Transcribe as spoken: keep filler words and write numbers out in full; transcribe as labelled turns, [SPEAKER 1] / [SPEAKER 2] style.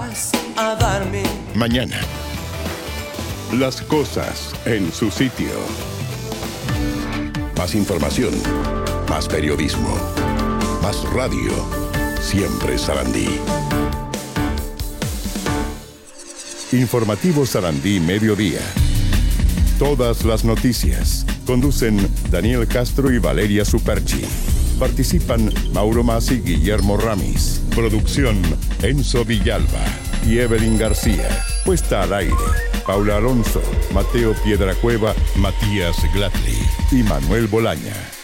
[SPEAKER 1] vas a darme.
[SPEAKER 2] Mañana. Las cosas en su sitio. Más información, más periodismo, más radio. Siempre Sarandí. Informativo Sarandí Mediodía. Todas las noticias. Conducen Daniel Castro y Valeria Superchi. Participan Mauro Masi y Guillermo Ramis. Producción Enzo Villalba y Evelyn García. Puesta al aire Paula Alonso, Mateo Piedracueva, Matías Glatley y Manuel Bolaña.